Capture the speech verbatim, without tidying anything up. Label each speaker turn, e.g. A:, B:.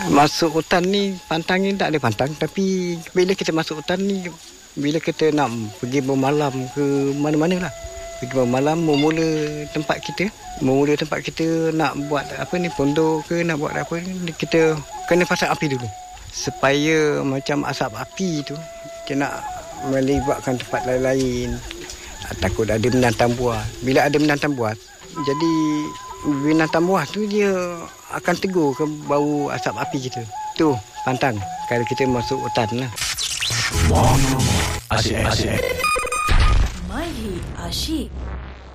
A: Masuk hutan ni, pantang ni tak ada pantang. Tapi bila kita masuk hutan ni, bila kita nak pergi bermalam ke mana-mana lah. Pergi bermalam, memula tempat kita. Memula tempat kita nak buat apa ni, pondok ke, nak buat apa ni, kita kena pasang api dulu. Supaya macam asap api tu, kita nak melibatkan tempat lain-lain. Takut ada binatang buas. Bila ada binatang buas, jadi binatang buas tu dia akan tegur ke bau asap api kita. Tu pantang kalau kita masuk hutan lah.
B: Asyik, asyik.
C: My Hit Asyik.